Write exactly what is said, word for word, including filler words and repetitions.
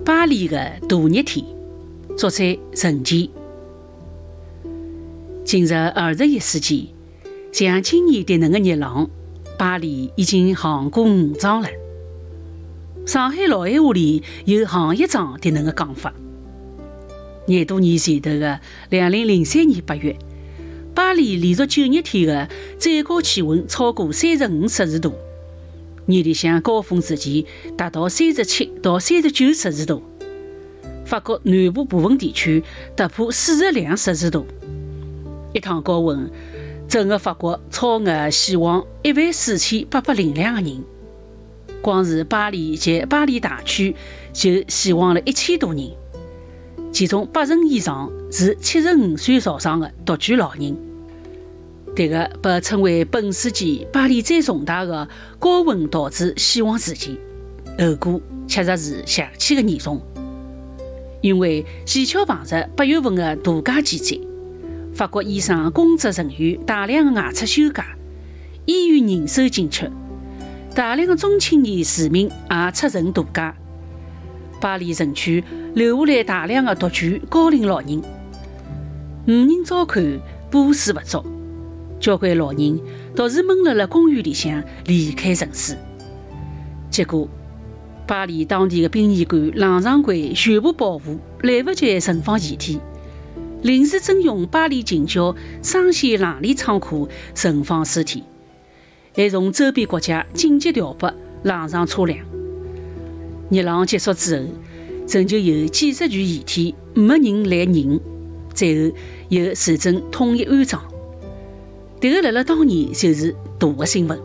巴黎的大热天，作者陈奇。进入二十一世纪，像今年的那个热浪，巴黎已经行过五桩了。上海老闲话里有行一桩的那个讲法。廿多年前头的二零零三年八月，巴黎连续九热天的最高气温超过三十五摄氏度，热里向高峰时期达到三十七到三十九摄氏度。法国南部部分地区突破四十两摄氏度。一趟高温，整个法国超额死亡一万四千八百零两个人，光是巴黎及巴黎大区就死亡了一千多人，其中八成以上是七十五岁朝上的独居老人。这个被称为本世纪巴黎最重大的高温导致死亡事件，后果确实是邪气的严重。因为前巧碰着八月份的度假季节，法国医生、公职人员大量的外出休假，医院人手紧缺，大量的中青年市民也出城度假。巴黎城区留下来大量的独居高龄老人，无人照看，不思不足，交关老人独自闷辣辣公园里向离开城市。结果巴黎当地的殡仪馆、冷藏柜全部爆满，来不及存放遗体。临时征用巴黎近郊双线冷链仓库存放尸体，还从周边国家紧急调拨冷藏车辆。热浪结束之后，仍旧有几十具遗体没人来认，最后由市政统一安葬。这个辣辣当年就是大的新闻。